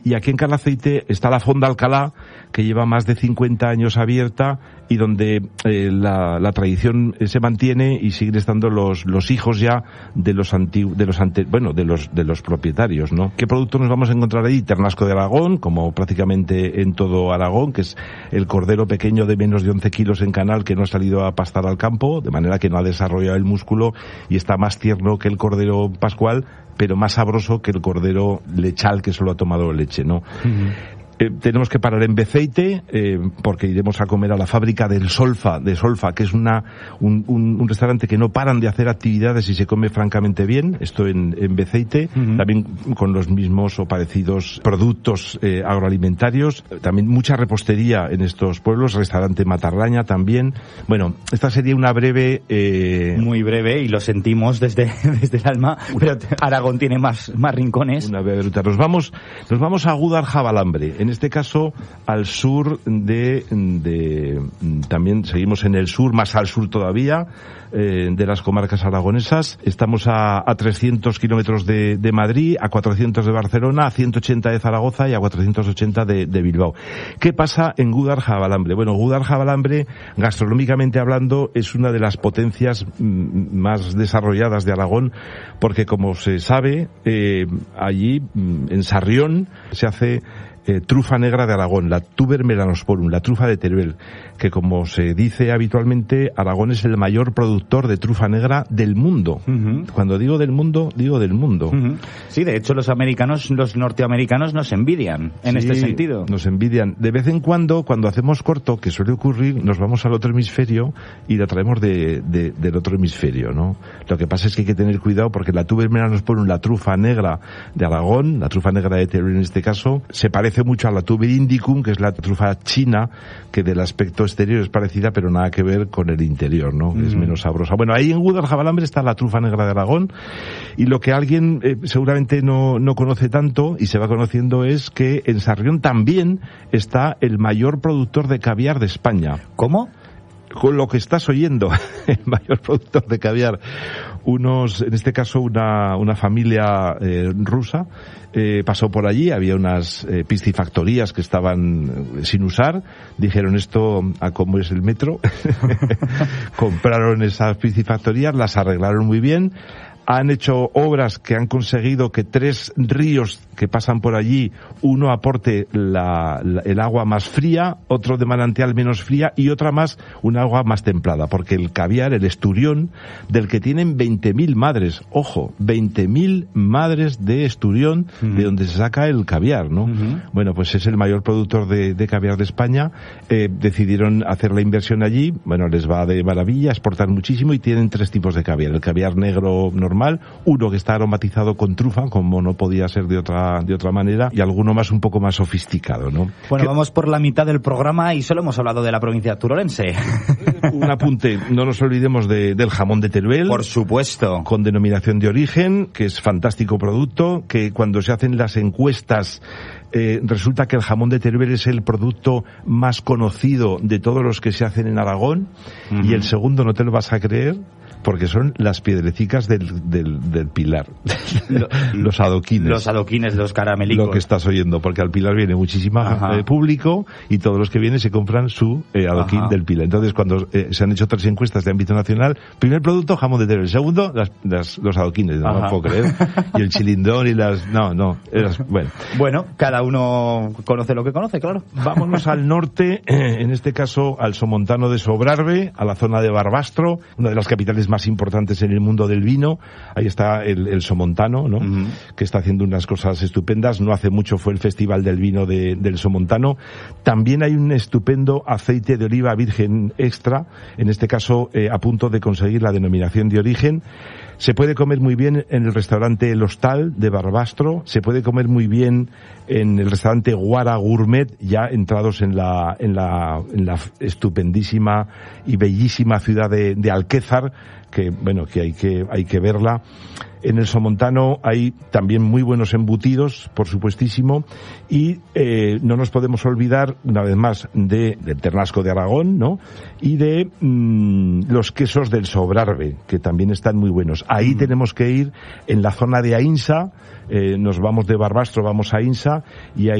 Y aquí en Calaceite está la Fonda Alcalá, que lleva más de 50 años abierta y donde la tradición se mantiene y siguen estando los hijos ya de los propietarios, ¿no? ¿Qué producto nos vamos a encontrar ahí? Ternasco de Aragón, como prácticamente en todo Aragón, que es el cordero pequeño de menos de 11 kilos en canal que no ha salido a pastar al campo, de manera que no ha desarrollado el músculo y está más tierno que el cordero pascual, pero más sabroso que el cordero lechal que solo ha tomado leche, ¿no? Uh-huh. Tenemos que parar en Beceite, porque iremos a comer a la fábrica de Solfa, que es un restaurante que no paran de hacer actividades y se come francamente bien. Esto en Beceite, uh-huh. También con los mismos o parecidos productos agroalimentarios. También mucha repostería en estos pueblos, restaurante Matarraña también. Bueno, esta sería una breve... Muy breve, y lo sentimos desde el alma, pero Aragón tiene más rincones. Una breve ruta. Nos vamos a Gúdar-Jabalambre. En este caso, al sur también seguimos en el sur, más al sur todavía, de las comarcas aragonesas. Estamos a 300 kilómetros de Madrid, a 400 de Barcelona, a 180 de Zaragoza y a 480 de Bilbao. ¿Qué pasa en Gúdar-Jabalambre? Bueno, Gúdar-Jabalambre, gastronómicamente hablando, es una de las potencias más desarrolladas de Aragón, porque como se sabe, allí, en Sarrión, se hace trufa negra de Aragón, la Tuber melanosporum, la trufa de Teruel, que como se dice habitualmente, Aragón es el mayor productor de trufa negra del mundo. Uh-huh. Cuando digo del mundo, digo del mundo. Uh-huh. Sí, de hecho los norteamericanos nos envidian en este sentido. Nos envidian. De vez en cuando hacemos corto, que suele ocurrir, nos vamos al otro hemisferio y la traemos del otro hemisferio, ¿no? Lo que pasa es que hay que tener cuidado porque la Tuber melanosporum, la trufa negra de Aragón, la trufa negra de Teruel en este caso, se parece mucho a la Tuber indicum, que es la trufa china, que del aspecto exterior es parecida, pero nada que ver con el interior, ¿no? Es menos sabrosa. Bueno, ahí en Gúdar-Jabalambre está la trufa negra de Aragón, y lo que alguien seguramente no conoce tanto, y se va conociendo, es que en Sarrión también está el mayor productor de caviar de España. ¿Cómo? Con lo que estás oyendo, el mayor productor de caviar. En este caso una familia rusa pasó por allí, había unas piscifactorías que estaban sin usar, dijeron esto a cómo es el metro, compraron esas piscifactorías, las arreglaron muy bien, han hecho obras que han conseguido que 3 ríos que pasan por allí, uno aporte el agua más fría, otro de manantial menos fría y otra más, un agua más templada, porque el caviar, el esturión, del que tienen 20.000 madres, ojo, 20.000 madres de esturión, uh-huh. de donde se saca el caviar, ¿no? Uh-huh. Bueno, pues es el mayor productor de caviar de España, decidieron hacer la inversión allí, bueno, les va de maravilla, exportar muchísimo, y tienen 3 tipos de caviar: el caviar negro normal, uno que está aromatizado con trufa, como no podía ser de otra manera, y alguno más, un poco más sofisticado, ¿no? Bueno, vamos por la mitad del programa y solo hemos hablado de la provincia turolense. Un apunte, no nos olvidemos del jamón de Teruel. Por supuesto. Con denominación de origen, que es fantástico producto, que cuando se hacen las encuestas resulta que el jamón de Teruel es el producto más conocido de todos los que se hacen en Aragón, uh-huh. Y el segundo no te lo vas a creer, porque son las piedrecicas del Pilar. Los adoquines. Los adoquines, los caramelicos. Lo que estás oyendo, porque al Pilar viene muchísima público, y todos los que vienen se compran su adoquín del Pilar. Entonces, cuando se han hecho 3 encuestas de ámbito nacional, primer producto, jamón de Teruel. Segundo, los adoquines, no lo puedo creer. Y el chilindón y bueno, cada uno conoce lo que conoce, claro. Vámonos al norte, en este caso al somontano de Sobrarbe, a la zona de Barbastro, una de las capitales más importantes en el mundo del vino. Ahí está el Somontano, ¿no? Uh-huh. Que está haciendo unas cosas estupendas. No hace mucho fue el Festival del Vino del Somontano. También hay un estupendo aceite de oliva virgen extra, en este caso a punto de conseguir la denominación de origen. Se puede comer muy bien en el restaurante El Hostal de Barbastro, se puede comer muy bien en el restaurante Guara Gourmet, ya entrados en la estupendísima y bellísima ciudad de Alquézar, que bueno, que hay que verla. En el Somontano hay también muy buenos embutidos, por supuestísimo, y no nos podemos olvidar, una vez más, del Ternasco de Aragón, ¿no? Y de los quesos del Sobrarbe, que también están muy buenos. Ahí tenemos que ir, en la zona de Aínsa, nos vamos de Barbastro, vamos a Aínsa, y ahí